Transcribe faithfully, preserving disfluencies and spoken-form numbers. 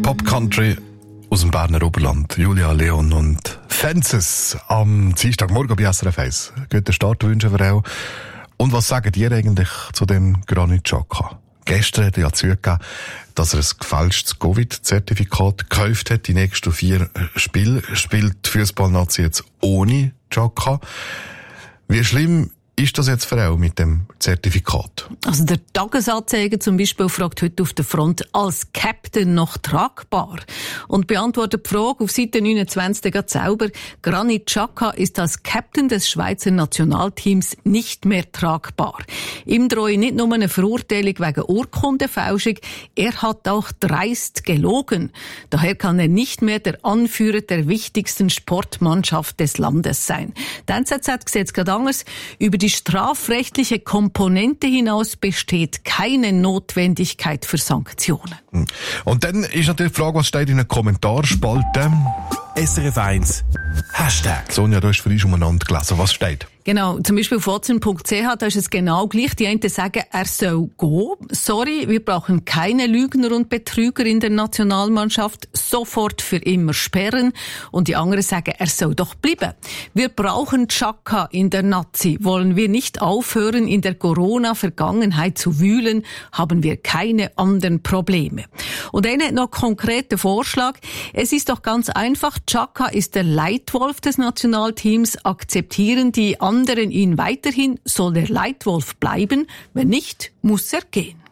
Pop Country aus dem Berner Oberland. Julia Leon und Fences am Dienstagmorgen bei S R F eins. Guten Start wünschen wir auch. Und was sagen ihr eigentlich zu dem Granit Xhaka? Gestern hat er ja zugegeben, dass er ein gefälschtes Covid-Zertifikat gekauft hat. Die nächsten vier Spiele spielt die Fußballnazi jetzt ohne Xhaka. Wie schlimm ist das jetzt für auch mit dem Zertifikat? Also der Tagesanzeiger zum Beispiel fragt heute auf der Front, als Captain noch tragbar? Und beantwortet die Frage auf Seite neunundzwanzig selber, Granit Xhaka ist als Captain des Schweizer Nationalteams nicht mehr tragbar. Ihm drohe nicht nur eine Verurteilung wegen Urkundenfälschung, er hat auch dreist gelogen. Daher kann er nicht mehr der Anführer der wichtigsten Sportmannschaft des Landes sein. Die N Z Z sieht es gerade anders. Über die strafrechtliche Komponente hinaus besteht keine Notwendigkeit für Sanktionen. Und dann ist natürlich die Frage, was steht in der Kommentarspalte? S R F eins Hashtag. Sonja, du hast für uns umeinander gelesen. Was steht? Genau, zum Beispiel fotzen punkt c h, da ist es genau gleich. Die einen sagen, er soll gehen. Sorry, wir brauchen keine Lügner und Betrüger in der Nationalmannschaft. Sofort für immer sperren. Und die anderen sagen, er soll doch bleiben. Wir brauchen Xhaka in der Nazi. Wollen wir nicht aufhören, in der Corona-Vergangenheit zu wühlen, haben wir keine anderen Probleme. Und einer hat noch einen konkreten Vorschlag. Es ist doch ganz einfach. Xhaka ist der Leitwolf des Nationalteams. Akzeptieren die anderen ihn weiterhin, soll der Leitwolf bleiben. Wenn nicht, muss er gehen.